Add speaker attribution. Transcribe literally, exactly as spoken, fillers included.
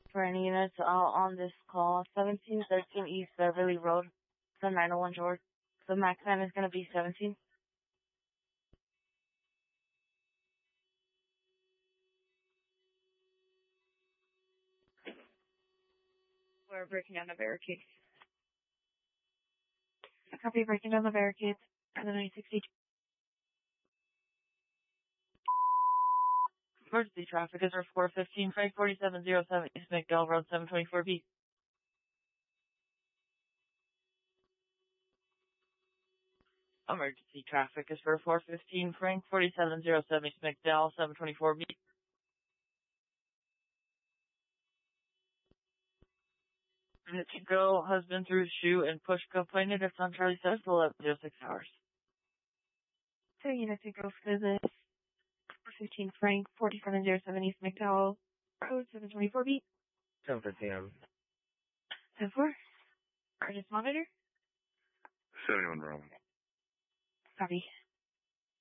Speaker 1: For any units uh, on this call, seventeen thirteen East Beverly Road, the nine oh one George. The max time is going to be seventeen. We're breaking down the barricades. Copy, breaking down the barricades for the nine sixty-two. Emergency traffic is for four fifteen Frank forty-seven oh seven East McDowell Road seven twenty-four B. Emergency traffic is for four fifteen Frank forty-seven oh seven East McDowell seven twenty-four B. Minute to go, husband threw his shoe and pushed complainant at on Charlie says eleven oh six hours. Two units to go for this. four fifteen Frank forty-seven oh seven East McDowell Road seven twenty-four B.
Speaker 2: ten fifty a.m.
Speaker 1: ten four. Artist monitor.
Speaker 3: seventy-one Bravo.
Speaker 1: Copy.